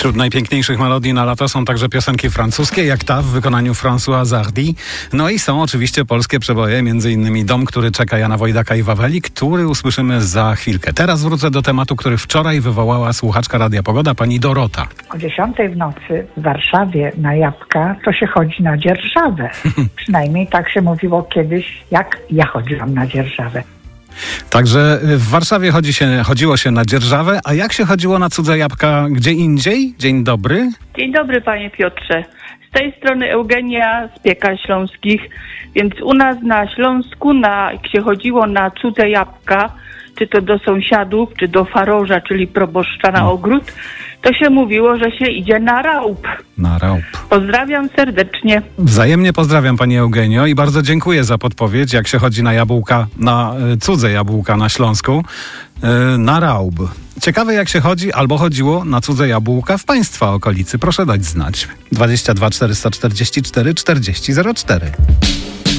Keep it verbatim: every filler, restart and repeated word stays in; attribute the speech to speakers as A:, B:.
A: Wśród najpiękniejszych melodii na lato są także piosenki francuskie, jak ta w wykonaniu François Hardy. No i są oczywiście polskie przeboje, między innymi Dom, który czeka Jana Wojdaka i Waweli, który usłyszymy za chwilkę. Teraz wrócę do tematu, który wczoraj wywołała słuchaczka Radia Pogoda, pani Dorota.
B: O dziesiątej w nocy w Warszawie na Jabłka to się chodzi na dzierżawę. Przynajmniej tak się mówiło kiedyś, jak ja chodziłam na dzierżawę.
A: Także w Warszawie chodzi się, chodziło się na dzierżawę, a jak się chodziło na cudze jabłka gdzie indziej? Dzień dobry.
C: Dzień dobry, panie Piotrze. Z tej strony Eugenia z Piekar Śląskich. Więc u nas na Śląsku, na, jak się chodziło na cudze jabłka, czy to do sąsiadów, czy do faroża, czyli proboszcza na ogród, to się mówiło, że się idzie na raup.
A: Na raup.
C: Pozdrawiam serdecznie.
A: Wzajemnie pozdrawiam, pani Eugenio, i bardzo dziękuję za podpowiedź, jak się chodzi na jabłka, na y, cudze jabłka na Śląsku, y, na raup. Ciekawe, jak się chodzi albo chodziło na cudze jabłka w państwa okolicy. Proszę dać znać. dwadzieścia dwa czterysta czterdzieści cztery czterdzieści zero cztery.